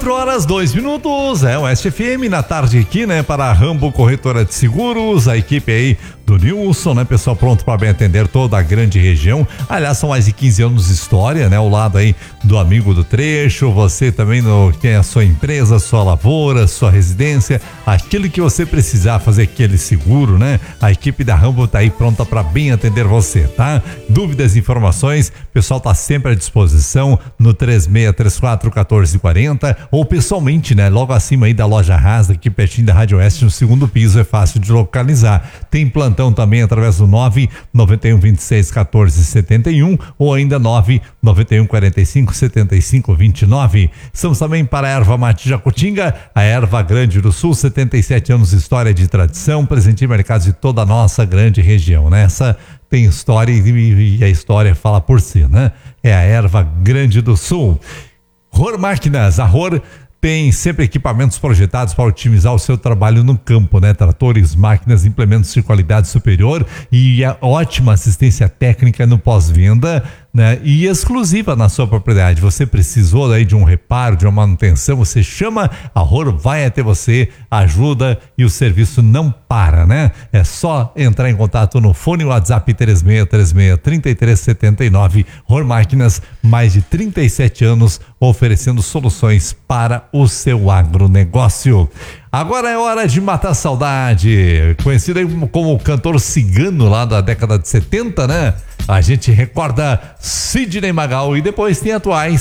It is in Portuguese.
4h02, é o Oeste FM na tarde aqui, né, para a Rambo Corretora de Seguros, a equipe aí do Nilson, né, pessoal pronto para bem atender toda a grande região. Aliás, são mais de 15 anos de história, né, ao lado aí do amigo do trecho, você também tem a sua empresa, sua lavoura, sua residência, aquilo que você precisar fazer aquele seguro, né, a equipe da Rambo tá aí pronta para bem atender você, tá? Dúvidas, informações, o pessoal tá sempre à disposição no 3634-1440 ou pessoalmente, né, logo acima aí da loja Haas, aqui pertinho da Rádio Oeste, no segundo piso, é fácil de localizar. Tem plantão também através do 991261471 ou ainda 991457529. Estamos também para a Erva Mate Jacutinga, a Erva Grande do Sul, 77 anos de história, de tradição, presente em mercados de toda a nossa grande região, né? Essa tem história e a história fala por si, né? É a Erva Grande do Sul. Ror Máquinas, a Ror tem sempre equipamentos projetados para otimizar o seu trabalho no campo, né? Tratores, máquinas, implementos de qualidade superior e a ótima assistência técnica no pós-venda, né? E exclusiva na sua propriedade. Você precisou aí de um reparo, de uma manutenção, você chama, a Ror vai até você, ajuda e o serviço não para, né? É só entrar em contato no fone WhatsApp 3636-3379. Ror Máquinas, mais de 37 anos oferecendo soluções para o seu agronegócio. Agora é hora de matar a saudade, conhecido aí como o cantor cigano lá da década de 70, né? A gente recorda Sidney Magal e depois tem atuais